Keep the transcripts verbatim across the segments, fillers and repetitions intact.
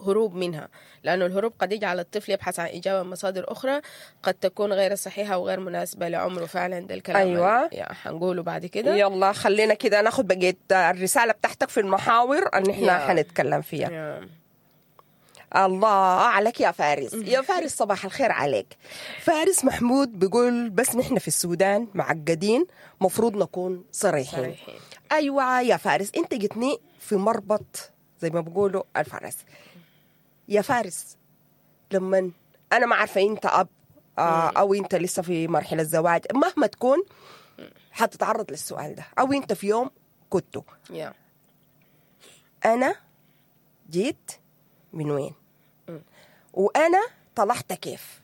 هروب منها، لأنه الهروب قد يجعل الطفل يبحث عن إجابة من مصادر أخرى قد تكون غير صحيحة وغير مناسبة لعمره. فعلا ده الكلام أيوة. يعني حنقوله بعد كده. يلا خلينا كده ناخد بقية الرسالة بتاعتك في المحاور أن إحنا حنتكلم فيها. يا. الله عليك يا فارس. يا فارس صباح الخير عليك. فارس محمود بيقول بس نحن في السودان معقدين، مفروض نكون صريحين. صريحين. أيوة يا فارس، أنت جتني في مربط زي ما بيقولوا الفرس. يا فارس لما أنا ما عارفة أنت أب أو أنت لسه في مرحلة الزواج، مهما تكون حتتعرض للسؤال ده، أو أنت في يوم كنتوا yeah. أنا جيت من وين وأنا طلعت كيف.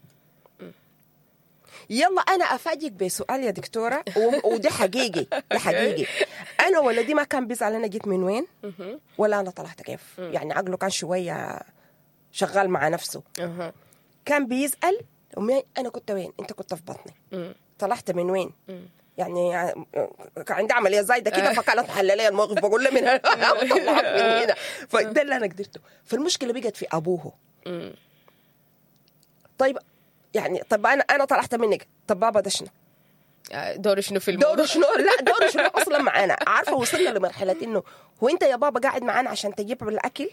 يلا أنا أفاجئك بسؤال يا دكتورة، ودي حقيقي دي حقيقي. أنا ولدي ما كان بيزعل أنا جيت من وين ولا أنا طلعت كيف. يعني عقله كان شوية شغال مع نفسه. كان بيسأل أنا كنت وين، أنت كنت في بطني، طلعت من وين. يعني كان عندي عملية زايدة كده فكانت حل لي الموقف، بقول له من هنا طلعت من هنا. فده اللي أنا قدرته. فالمشكلة بقت في أبوه. طيب يعني طب أنا أنا طلعت منك، طب بابا ده شنو؟ دور شنو في الموضوع؟ دور شنو؟ لا دور شنو أصلا معانا. عارفة وصلنا لمرحلة إنه هو أنت يا بابا قاعد معانا عشان تجيب بالأكل.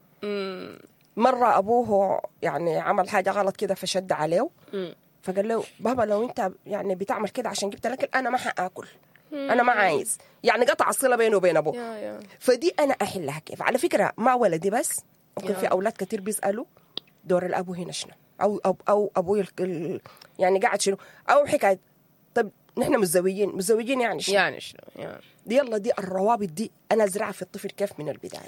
مرة أبوه يعني عمل حاجة غلط كده فشد عليه، فقال له بابا لو أنت يعني بتعمل كده عشان جبت الأكل أنا ما حآكل، أنا ما عايز. يعني قطع الصلة بينه وبين أبوه. فدي أنا أحلها كيف؟ على فكرة ما ولدي بس، ممكن في أولاد كتير بيسألوا دور الأبو هنا شنو، أو أو أو أبوي يعني قاعد شنو، أو حكاية طب نحن متزوجين متزوجين يعني شنو يعني شنو يعني. دي يلا دي الروابط دي أنا أزرعها في الطفل كيف من البداية.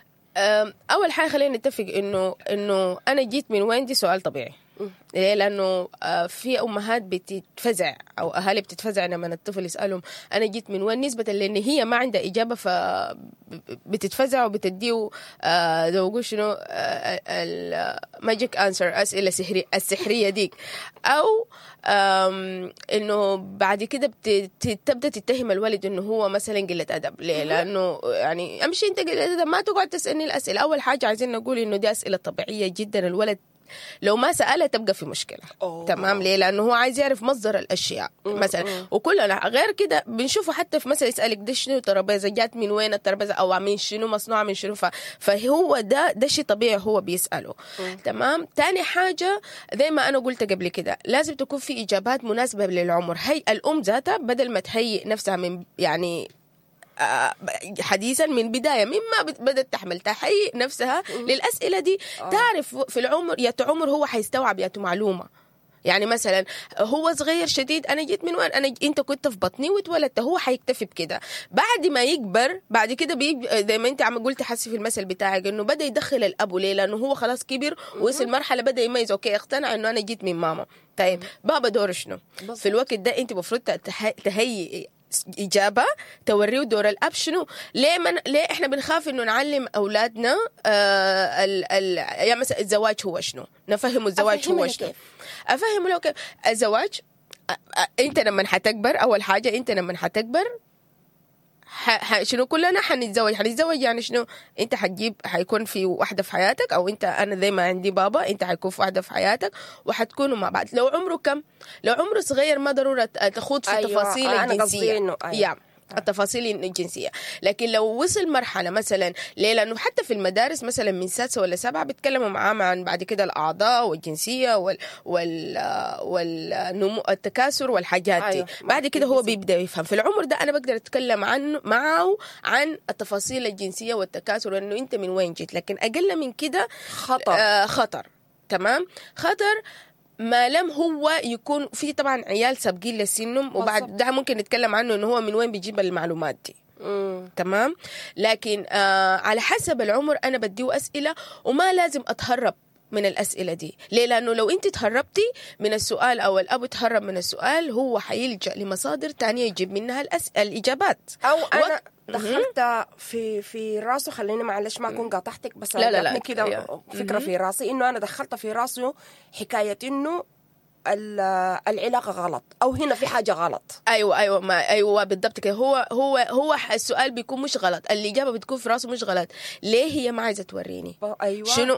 أول حاجة خلينا نتفق إنه إنه أنا جيت من وين، دي سؤال طبيعي. ليه؟ لأنه في أمهات بتتفزع أو أهالي بتتفزع لما الطفل يسألهم أنا جيت من وين، نسبة لأن هي ما عندها إجابة فبتتفزع وبتديه لو قول شنو الماجيك أنسر، أسئلة سحرية السحرية ديك، أو إنه بعد كده بتبدأ تتهم الولد إنه هو مثلا قلة أدب. ليه؟ لأنه يعني أمشي أنت قلة أدب، ما تقعد تسألني الأسئلة. أول حاجة عايزين نقول إنه دي أسئلة طبيعية جدا، الولد لو ما سألها تبقى في مشكلة. أوه. تمام. ليه؟ لأنه هو عايز يعرف مصدر الأشياء مثلا. وكلنا غير كده بنشوفه حتى في مثلا يسألك ده شنو ترابيزة، جات من وين الترابيزة، أو من شنو مصنوعة من شنو. فهو ده ده شيء طبيعي هو بيسأله. مم. تمام. تاني حاجة زي ما أنا قلت قبل كده، لازم تكون في إجابات مناسبة للعمر. هي الأم ذاتها بدل ما تهيئ نفسها من يعني حديثا من بداية مما بدأت تحمل تهيئ نفسها للأسئلة دي. آه. تعرف في العمر يا عمر هو حيستوعب يا معلومة. يعني مثلا هو صغير شديد أنا جيت من وين، أنا أنت كنت في بطني واتولدت، هو حيكتفي بكده. بعد ما يكبر بعد كده بيجي زي ما أنت عم قلت حسي في المثل بتاعك إنه بدأ يدخل الأب. ليه؟ لأنه هو خلاص كبر ووصل مرحلة بدأ يميز. أوكي اقتنع إنه أنا جيت من ماما. طيب بابا دور شنو في الوقت ده؟ أنت مفروض تهيئ إجابة توريه دور الأب شنو. ليه من ليه إحنا بنخاف إنه نعلم أولادنا آه ال ال يعني مثلا الزواج هو شنو، نفهمه الزواج هو شنو. أفهمه لو كيف الزواج. أنت لما حتكبر، أول حاجة أنت لما حتكبر ح... شنو كلنا حنتزوج. حنتزوج يعني شنو؟ انت حتجيب حيكون في واحده في حياتك، او انت انا زي ما عندي بابا انت حيكون في واحده في حياتك وحتكونوا مع بعض. لو عمره كم؟ لو عمره صغير ما ضروره تخوض في أيوة. تفاصيل الجنسيه. أيوة. يعني التفاصيل الجنسية. لكن لو وصل مرحلة مثلا، ليه؟ لأنه حتى في المدارس مثلا من سادسة ولا سبعة بيتكلموا معاه عن بعد كده الأعضاء والجنسية وال وال والنمو التكاثر والحاجات دي. أيوة. بعد كده هو بيبدأ يفهم. في العمر ده أنا بقدر أتكلم عنه معه عن التفاصيل الجنسية والتكاثر وإنه أنت من وين جيت. لكن أقل من كده خطر. آه خطر. تمام. خطر ما لم هو يكون في طبعا عيال سابقين لسنهم، وبعد ده ممكن نتكلم عنه انه هو من وين بيجيب المعلومات دي. مم. تمام. لكن آه على حسب العمر انا بديه اسئله، وما لازم اتهرب من الأسئلة دي. ليه؟ لأنه لو أنت تهربتي من السؤال أو الأب تهرب من السؤال، هو حيلجأ لمصادر تانية يجيب منها الأس... الإجابات. أو أنا و... دخلت في في راسه، خليني معلش ما أكون قاطعتك، بس لا لا لا كده فكرة في راسي إنه أنا دخلت في راسه حكاية إنه العلاقة غلط أو هنا في حاجة غلط. أيوة أيوة ما أيوة بالضبط كده. هو هو هو السؤال بيكون مش غلط، الإجابة بتكون في راسه مش غلط. ليه هي ما عايزة توريني؟ أيوة. شنو